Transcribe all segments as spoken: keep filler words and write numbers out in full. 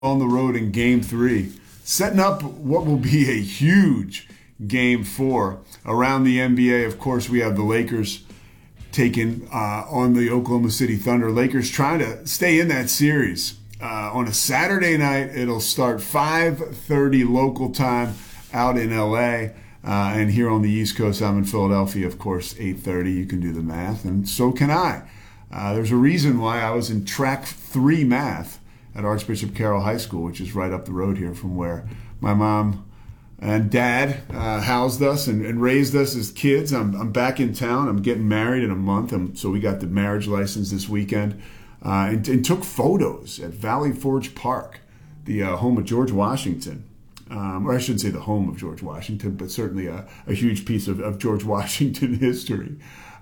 on the road in game three, setting up what will be a huge game four around the N B A. Of course, we have the Lakers taking uh, on the Oklahoma City Thunder. Lakers trying to stay in that series. Uh, on a Saturday night, it'll start five thirty local time out in L A. Uh, and here on the East Coast, I'm in Philadelphia, of course, eight thirty. You can do the math, and so can I. Uh, there's a reason why I was in track three math at Archbishop Carroll High School, which is right up the road here from where my mom and dad uh, housed us and, and raised us as kids. I'm, I'm back in town. I'm getting married in a month, and so we got the marriage license this weekend uh, and, and took photos at Valley Forge Park, the uh, home of George Washington. Um, or I shouldn't say the home of George Washington, but certainly a, a huge piece of, of George Washington history.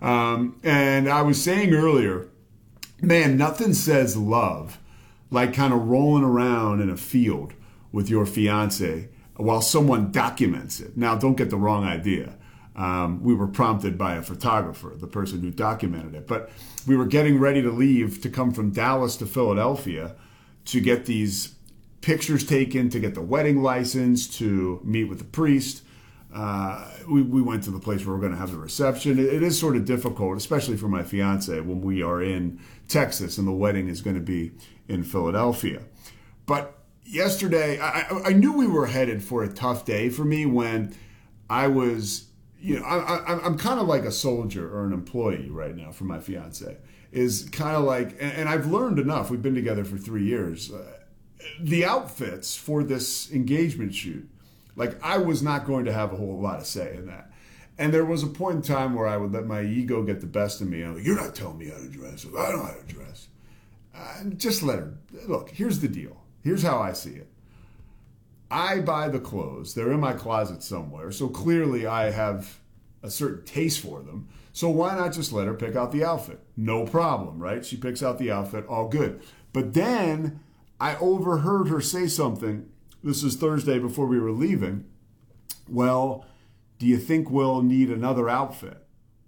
Um, and I was saying earlier, man, nothing says love like kind of rolling around in a field with your fiance while someone documents it. Now, don't get the wrong idea. Um, we were prompted by a photographer, the person who documented it. But we were getting ready to leave to come from Dallas to Philadelphia to get these pictures taken, to get the wedding license, to meet with the priest. Uh, we, we went to the place where we're going to have the reception. It, it is sort of difficult, especially for my fiance, when we are in Texas and the wedding is going to be in Philadelphia. But yesterday, I, I knew we were headed for a tough day for me when I was, you know, I, I, I'm kind of like a soldier or an employee right now for my fiance. Is kind of like, and, and I've learned enough. We've been together for three years. Uh, the outfits for this engagement shoot, like I was not going to have a whole lot of say in that. And there was a point in time where I would let my ego get the best of me. I'm like, you're not telling me how to dress. I don't know how to dress. Uh, just let her. Look, here's the deal. Here's how I see it. I buy the clothes. They're in my closet somewhere. So clearly I have a certain taste for them. So why not just let her pick out the outfit? No problem, right? She picks out the outfit, all good. But then I overheard her say something. This is Thursday before we were leaving. Well, do you think we'll need another outfit?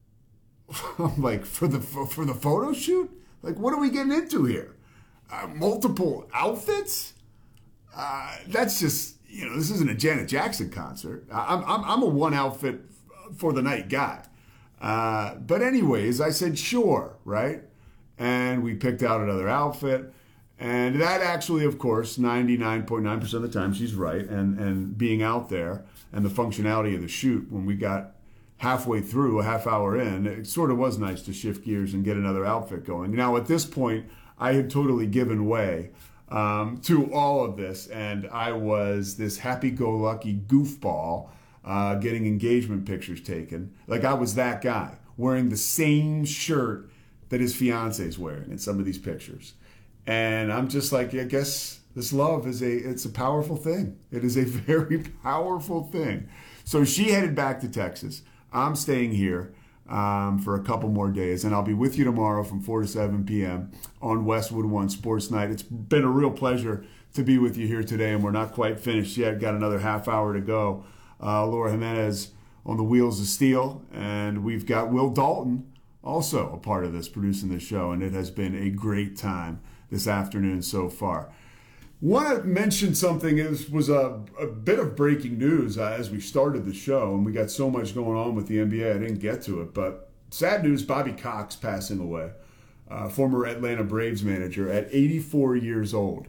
I'm like, for the for the photo shoot? Like, what are we getting into here? Uh, multiple outfits? Uh, that's just, you know, this isn't a Janet Jackson concert. I'm I'm, I'm a one outfit for the night guy. Uh, but anyways, I said sure, right? And we picked out another outfit. And that actually, of course, ninety-nine point nine percent of the time, she's right. And, and being out there and the functionality of the shoot, when we got halfway through, a half hour in, it sort of was nice to shift gears and get another outfit going. Now, at this point, I had totally given way um, to all of this. And I was this happy-go-lucky goofball uh, getting engagement pictures taken. Like I was that guy, wearing the same shirt that his fiance is wearing in some of these pictures. And I'm just like, I guess this love is a, it's a powerful thing. It is a very powerful thing. So she headed back to Texas. I'm staying here um, for a couple more days, and I'll be with you tomorrow from four to seven p.m. on Westwood One Sports Night. It's been a real pleasure to be with you here today, and we're not quite finished yet. Got another half hour to go. Uh, Laura Jimenez on the wheels of steel, and we've got Will Dalton also a part of this, producing this show, and it has been a great time this afternoon so far. Want to mention something. It was a, a bit of breaking news uh, as we started the show, and we got so much going on with the N B A, I didn't get to it. But sad news, Bobby Cox passing away, uh, former Atlanta Braves manager at eighty-four years old.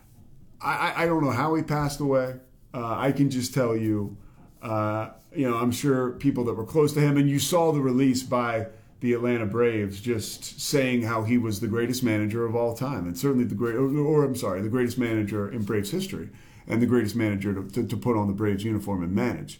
I, I don't know how he passed away. Uh, I can just tell you, uh, you know, I'm sure people that were close to him, and you saw the release by the Atlanta Braves just saying how he was the greatest manager of all time, and certainly the great, or, or I'm sorry, the greatest manager in Braves history, and the greatest manager to, to, to put on the Braves uniform and manage.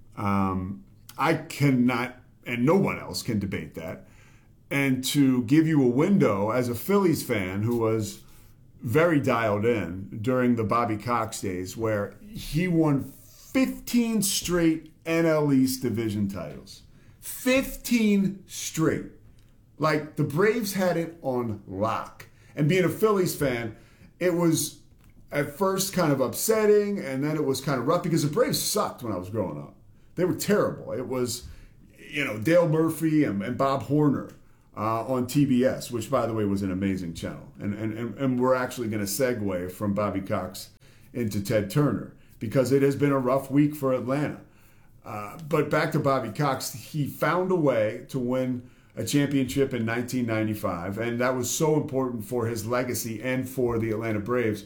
Um, I cannot, and no one else can debate that. And to give you a window as a Phillies fan who was very dialed in during the Bobby Cox days, where he won fifteen straight N L East division titles. fifteen straight. Like, the Braves had it on lock. And being a Phillies fan, it was at first kind of upsetting, and then it was kind of rough because the Braves sucked when I was growing up. They were terrible. It was, you know, Dale Murphy and, and Bob Horner uh, on T B S, which, by the way, was an amazing channel. And, and, and, and we're actually going to segue from Bobby Cox into Ted Turner because it has been a rough week for Atlanta. Uh, but back to Bobby Cox, he found a way to win a championship in nineteen ninety-five, and that was so important for his legacy and for the Atlanta Braves,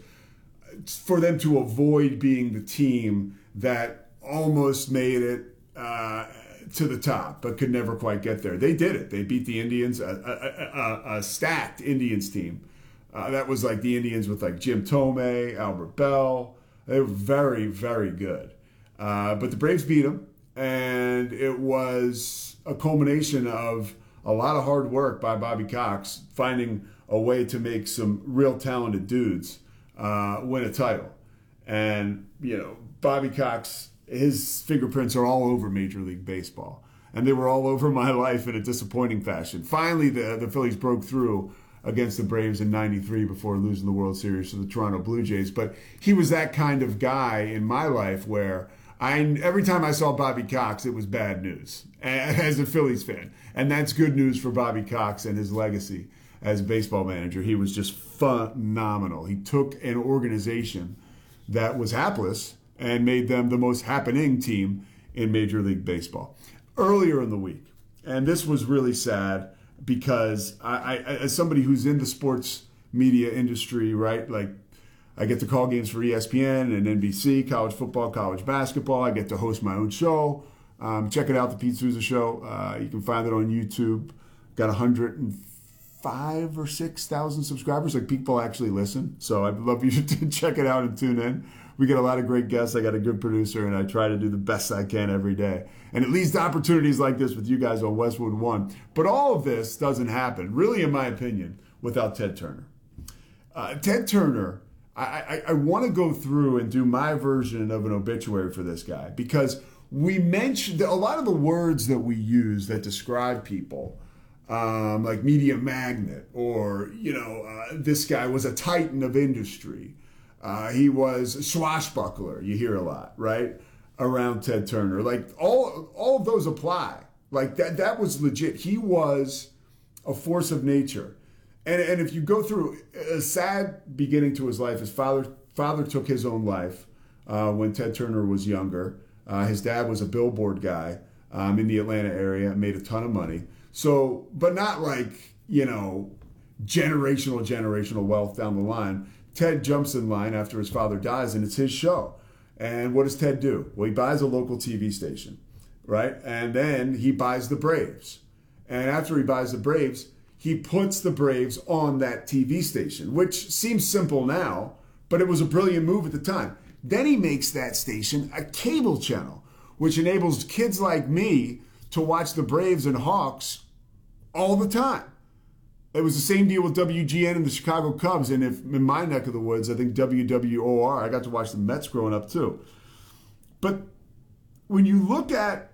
for them to avoid being the team that almost made it uh, to the top, but could never quite get there. They did it. They beat the Indians, a, a, a, a stacked Indians team. Uh, that was like the Indians with like Jim Thome, Albert Bell. They were very, very good. Uh, but the Braves beat them, and it was a culmination of a lot of hard work by Bobby Cox, finding a way to make some real talented dudes uh, win a title. And, you know, Bobby Cox, his fingerprints are all over Major League Baseball. And they were all over my life in a disappointing fashion. Finally, the, the Phillies broke through against the Braves in ninety-three before losing the World Series to the Toronto Blue Jays. But he was that kind of guy in my life where I, every time I saw Bobby Cox, it was bad news as a Phillies fan. And that's good news for Bobby Cox and his legacy as a baseball manager. He was just phenomenal. He took an organization that was hapless and made them the most happening team in Major League Baseball. Earlier in the week, and this was really sad because I, I as somebody who's in the sports media industry, right, like I get to call games for E S P N and N B C, college football, college basketball. I get to host my own show. Um, check it out, The Pete Souza Show. Uh, you can find it on YouTube. Got one hundred five or six thousand subscribers. Like, people actually listen. So I'd love you to check it out and tune in. We get a lot of great guests. I got a good producer, and I try to do the best I can every day. And it leads to opportunities like this with you guys on Westwood One. But all of this doesn't happen, really, in my opinion, without Ted Turner. Uh, Ted Turner, I, I, I want to go through and do my version of an obituary for this guy, because we mentioned a lot of the words that we use that describe people, um, like media magnet, or, you know, uh, this guy was a titan of industry. Uh, he was a swashbuckler. You hear a lot, right, around Ted Turner. Like, all all of those apply. Like, that that was legit. He was a force of nature. And and if you go through a sad beginning to his life, his father father took his own life uh, when Ted Turner was younger. Uh, his dad was a billboard guy um, in the Atlanta area, made a ton of money. So, but not like, you know, generational, generational wealth down the line. Ted jumps in line after his father dies, and it's his show. And what does Ted do? Well, he buys a local T V station, right? And then he buys the Braves. And after he buys the Braves, he puts the Braves on that T V station, which seems simple now, but it was a brilliant move at the time. Then he makes that station a cable channel, which enables kids like me to watch the Braves and Hawks all the time. It was the same deal with W G N and the Chicago Cubs. And if in my neck of the woods, I think W W O R, I got to watch the Mets growing up too. But when you look at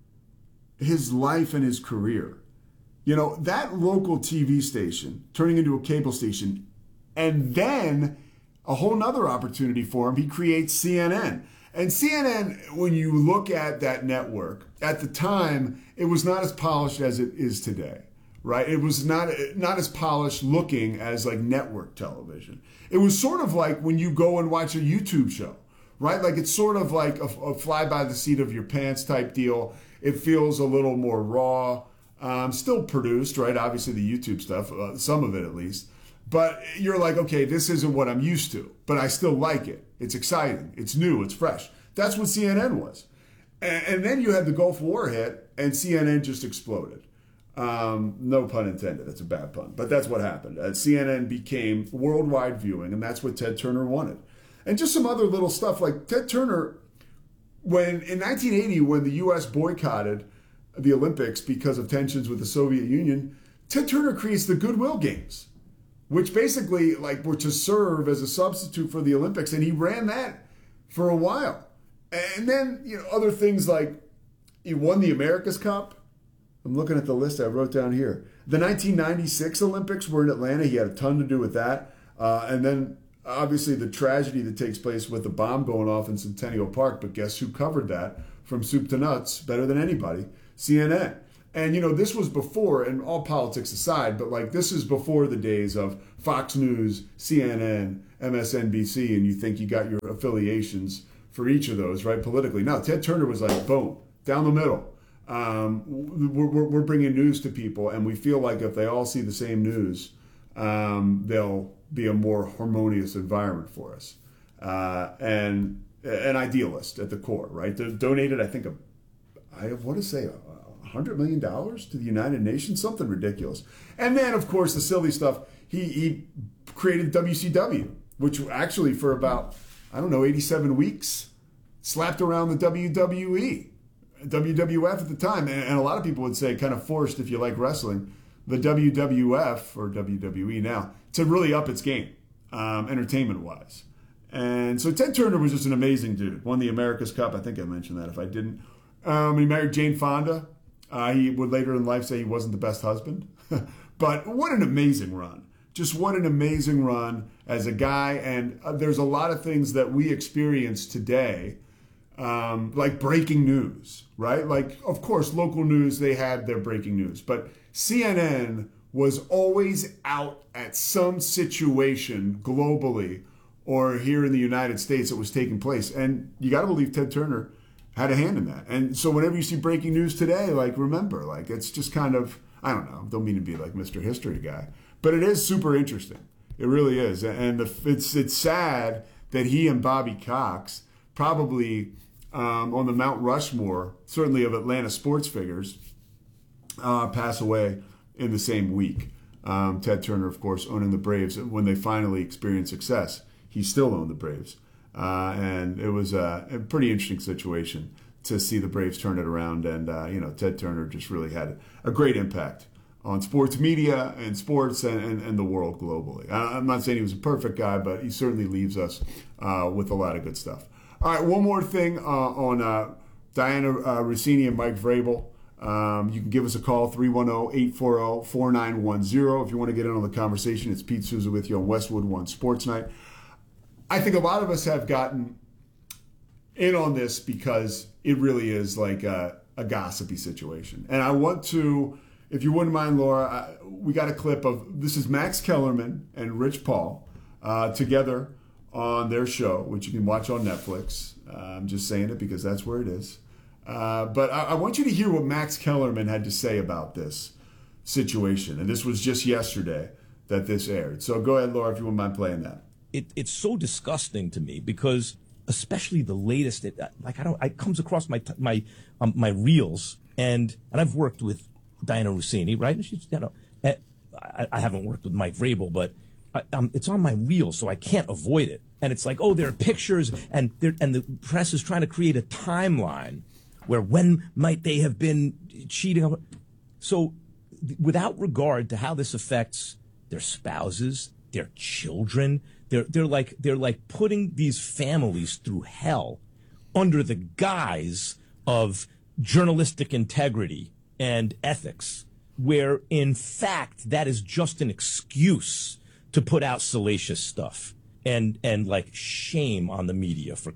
his life and his career, you know, that local T V station turning into a cable station, and then a whole nother opportunity for him, he creates C N N. And C N N, when you look at that network, at the time, it was not as polished as it is today. Right? It was not not as polished looking as like network television. It was sort of like when you go and watch a YouTube show, right? Like, it's sort of like a, a fly by the seat of your pants type deal. It feels a little more raw, um, still produced, right? Obviously the YouTube stuff, uh, some of it at least. But you're like, okay, this isn't what I'm used to, but I still like it. It's exciting. It's new. It's fresh. That's what C N N was. And, and then you had the Gulf War hit, and C N N just exploded. Um, no pun intended. That's a bad pun. But that's what happened. Uh, C N N became worldwide viewing, and that's what Ted Turner wanted. And just some other little stuff, like Ted Turner, when in nineteen eighty, when the U S boycotted the Olympics because of tensions with the Soviet Union, Ted Turner creates the Goodwill Games, which basically like were to serve as a substitute for the Olympics. And he ran that for a while. And then, you know, other things like he won the America's Cup. I'm looking at the list I wrote down here. The nineteen ninety-six Olympics were in Atlanta. He had a ton to do with that. Uh, and then, obviously, the tragedy that takes place with the bomb going off in Centennial Park. But guess who covered that from soup to nuts better than anybody? C N N. And, you know, this was before, and all politics aside, but like this is before the days of Fox News, C N N, M S N B C, and you think you got your affiliations for each of those, right, politically. No, Ted Turner was like, boom, down the middle. Um, we're, we're, we're bringing news to people, and we feel like if they all see the same news, um, they'll be a more harmonious environment for us. Uh, and an idealist at the core, right? They donated, I think, a, I want to say, a, one hundred million dollars to the United Nations, something ridiculous. And then, of course, the silly stuff, he, he created W C W, which actually for about, I don't know, eighty-seven weeks, slapped around the W W E, W W F at the time. And, and a lot of people would say kind of forced, if you like wrestling, the W W F, or W W E now, to really up its game, um, entertainment-wise. And so Ted Turner was just an amazing dude. Won the America's Cup. I think I mentioned that if I didn't. Um, he married Jane Fonda. Uh, he would later in life say he wasn't the best husband. But what an amazing run. Just what an amazing run as a guy. And uh, there's a lot of things that we experience today, um, like breaking news, right? Like, of course, local news, they had their breaking news. But C N N was always out at some situation globally or here in the United States that was taking place. And you got to believe Ted Turner had a hand in that. And so whenever you see breaking news today, like, remember, like, it's just kind of, I don't know, don't mean to be like Mister History guy, but it is super interesting. It really is. And the, it's it's sad that he and Bobby Cox, probably um, on the Mount Rushmore, certainly of Atlanta sports figures, uh, pass away in the same week. Um, Ted Turner, of course, owning the Braves. When they finally experienced success, he still owned the Braves. Uh, and it was a, a pretty interesting situation to see the Braves turn it around. And, uh, you know, Ted Turner just really had a great impact on sports media and sports and, and, and the world globally. I, I'm not saying he was a perfect guy, but he certainly leaves us uh, with a lot of good stuff. All right, one more thing uh, on uh, Diana uh, Russini and Mike Vrabel. Um, you can give us a call, three one zero, eight four zero, four nine one zero. If you want to get in on the conversation, it's Pete Souza with you on Westwood One Sports Night. I think a lot of us have gotten in on this because it really is like a, a gossipy situation. And I want to, if you wouldn't mind, Laura, I, we got a clip of, this is Max Kellerman and Rich Paul uh, together on their show, which you can watch on Netflix. Uh, I'm just saying it because that's where it is. Uh, but I, I want you to hear what Max Kellerman had to say about this situation. And this was just yesterday that this aired. So go ahead, Laura, if you wouldn't mind playing that. It, it's so disgusting to me because, especially the latest, it, like I don't, it comes across my my um, my reels, and and I've worked with Diana Russini, right? And she's, you know, I, I haven't worked with Mike Vrabel, but I, um, it's on my reels, so I can't avoid it. And it's like, oh, there are pictures, and there, and the press is trying to create a timeline where when might they have been cheating? So, without regard to how this affects their spouses, their children. They're they're like they're like putting these families through hell under the guise of journalistic integrity and ethics, where in fact that is just an excuse to put out salacious stuff and and like shame on the media for.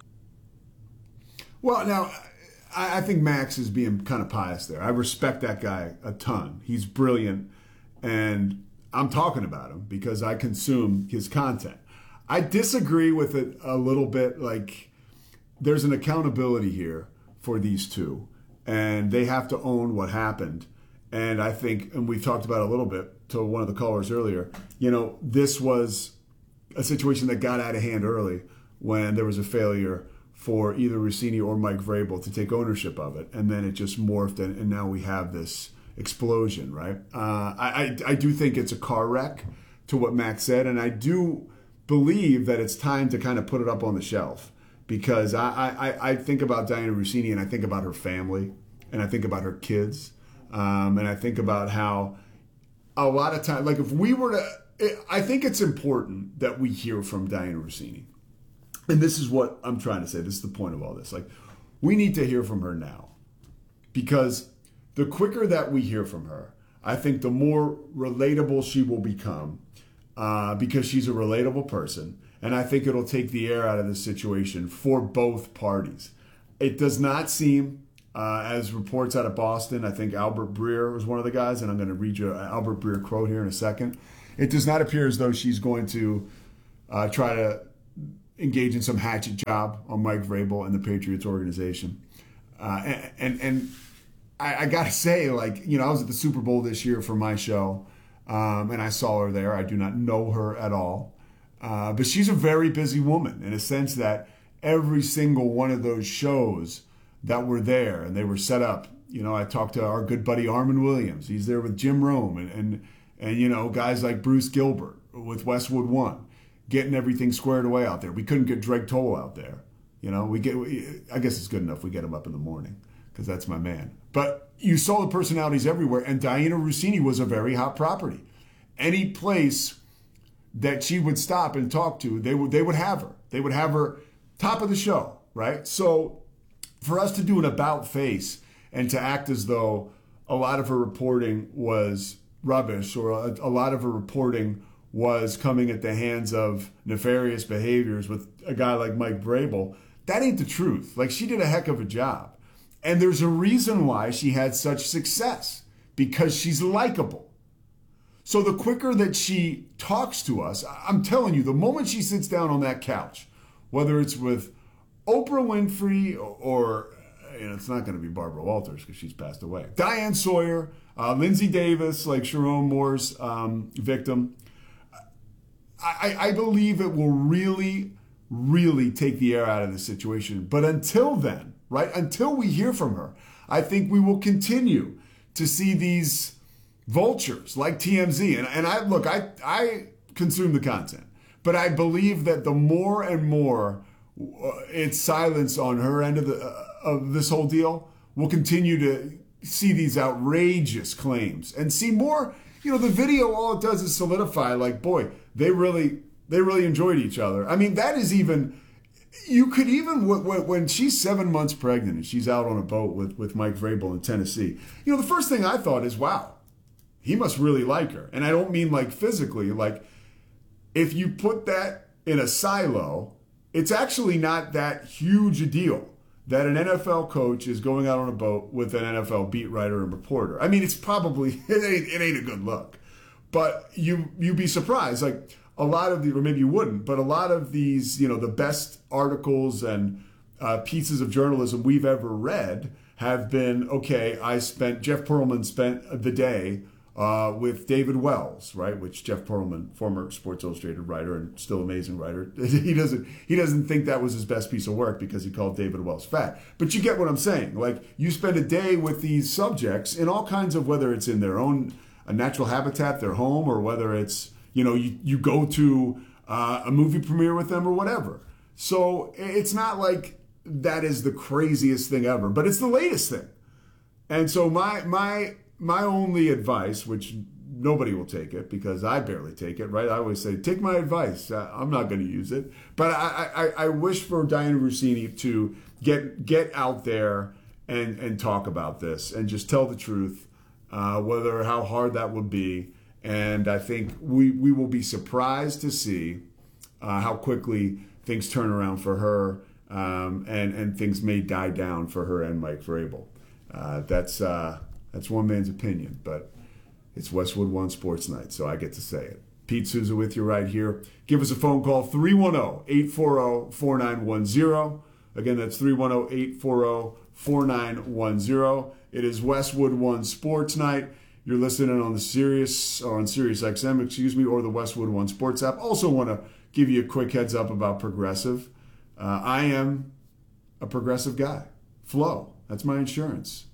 Well, now I, I think Max is being kind of pious there. I respect that guy a ton. He's brilliant, and I'm talking about him because I consume his content. I disagree with it a little bit. Like, there's an accountability here for these two, and they have to own what happened. And I think, and we talked about it a little bit to one of the callers earlier, you know, this was a situation that got out of hand early when there was a failure for either Russini or Mike Vrabel to take ownership of it. And then it just morphed, and, and now we have this explosion, right? Uh, I, I I do think it's a car wreck to what Max said, and I do believe that it's time to kind of put it up on the shelf because I, I, I think about Diana Russini and I think about her family and I think about her kids um, and I think about how a lot of time, like if we were to, it, I think it's important that we hear from Diana Russini. And this is what I'm trying to say. This is the point of all this. Like, we need to hear from her now because the quicker that we hear from her, I think the more relatable she will become uh, because she's a relatable person. And I think it'll take the air out of this situation for both parties. It does not seem Uh, as reports out of Boston, I think Albert Breer was one of the guys, and I'm going to read you an Albert Breer quote here in a second. It does not appear as though she's going to uh, try to engage in some hatchet job on Mike Vrabel and the Patriots organization. Uh, and and, and I, I got to say, like, you know, I was at the Super Bowl this year for my show, um, and I saw her there. I do not know her at all. Uh, but she's a very busy woman in a sense that every single one of those shows that were there and they were set up. You know, I talked to our good buddy Armin Williams. He's there with Jim Rome and, and, and you know, guys like Bruce Gilbert with Westwood One, getting everything squared away out there. We couldn't get Dreg Toll out there. You know, we get. I guess it's good enough we get him up in the morning because that's my man. But you saw the personalities everywhere, and Diana Russini was a very hot property. Any place that she would stop and talk to, they would they would have her. They would have her top of the show, right? So for us to do an about face and to act as though a lot of her reporting was rubbish or a, a lot of her reporting was coming at the hands of nefarious behaviors with a guy like Mike Vrabel, that ain't the truth. Like, she did a heck of a job. And there's a reason why she had such success, because she's likable. So the quicker that she talks to us, I'm telling you, the moment she sits down on that couch, whether it's with Oprah Winfrey or, or you know, it's not going to be Barbara Walters because she's passed away, Diane Sawyer, uh, Lindsay Davis, like Sharon Moore's um, victim, I, I believe it will really, really take the air out of the situation. But until then, right, until we hear from her, I think we will continue to see these vultures like T M Z. And, and I look, I, I consume the content, but I believe that the more and more it's silence on her end of, the, uh, of this whole deal, we'll continue to see these outrageous claims and see more. You know, the video, all it does is solidify, like, boy, they really, they really enjoyed each other. I mean, that is even, you could even, when she's seven months pregnant and she's out on a boat with, with Mike Vrabel in Tennessee, you know, the first thing I thought is, wow, he must really like her. And I don't mean like physically, like if you put that in a silo, it's actually not that huge a deal that an N F L coach is going out on a boat with an N F L beat writer and reporter. I mean, it's probably, it ain't, it ain't a good look. But you, you'd be surprised. Like a lot of the, or maybe you wouldn't, but a lot of these, you know, the best articles and uh, pieces of journalism we've ever read have been, okay, I spent, Jeff Pearlman spent the day uh, with David Wells, right? Which Jeff Pearlman, former Sports Illustrated writer and still amazing writer, he doesn't he doesn't think that was his best piece of work because he called David Wells fat. But you get what I'm saying. Like, you spend a day with these subjects in all kinds of, whether it's in their own a natural habitat, their home, or whether it's, you know, you, you go to uh, a movie premiere with them or whatever. So it's not like that is the craziest thing ever, but it's the latest thing. And so my my my only advice, which nobody will take it because I barely take it, right? I always say, take my advice. Uh, I'm not going to use it. But I, I, I wish for Diana Russini to get get out there and, and talk about this and just tell the truth, uh, whether how hard that would be. And I think we, we will be surprised to see uh, how quickly things turn around for her, um, and, and things may die down for her and Mike Vrabel. Uh, that's uh, that's one man's opinion, but it's Westwood One Sports Night, so I get to say it. Pete Souza with you right here. Give us a phone call, three one zero, eight four zero, four nine one zero. Again, that's three one zero, eight four zero, four nine one zero. It is Westwood One Sports Night. You're listening on the Sirius, or on Sirius X M, excuse me, or the Westwood One Sports app. Also want to give you a quick heads up about Progressive. Uh, I am a Progressive guy. Flo, that's my insurance.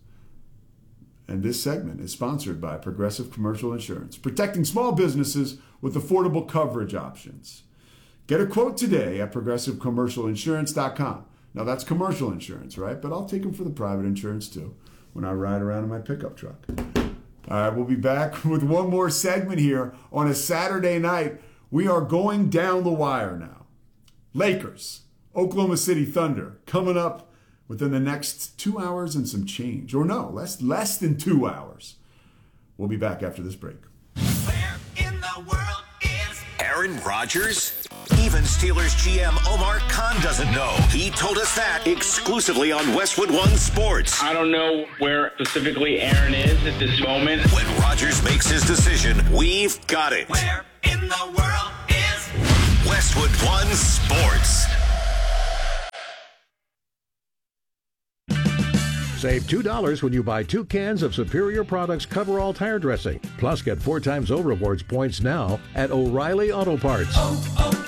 And this segment is sponsored by Progressive Commercial Insurance, protecting small businesses with affordable coverage options. Get a quote today at progressive commercial insurance dot com. Now, that's commercial insurance, right? But I'll take them for the private insurance, too, when I ride around in my pickup truck. All right, we'll be back with one more segment here on a Saturday night. We are going down the wire now. Lakers, Oklahoma City Thunder, coming up within the next two hours and some change. Or no, less, less than two hours. We'll be back after this break. Where in the world is Aaron Rodgers? He even Steelers G M Omar Khan doesn't know. He told us that exclusively on Westwood One Sports. I don't know where specifically Aaron is at this moment. When Rodgers makes his decision, we've got it. Where in the world is Westwood One Sports? Save two dollars when you buy two cans of Superior Products Coverall Tire Dressing. Plus, get four times O Rewards points now at O'Reilly Auto Parts. oh, oh,